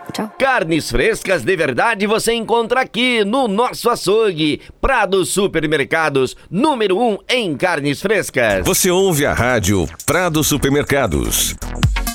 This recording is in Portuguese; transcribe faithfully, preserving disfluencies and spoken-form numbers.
Tchau. Carnes frescas de verdade você encontra aqui no nosso açougue. Prado Supermercados, número um em carnes frescas. Você ouve a rádio Prado Supermercados.